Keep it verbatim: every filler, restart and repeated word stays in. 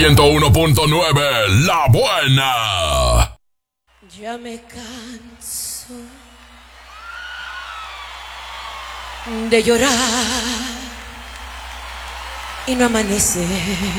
ciento uno punto nueve, La Buena. Ya me canso de llorar y no amanecer.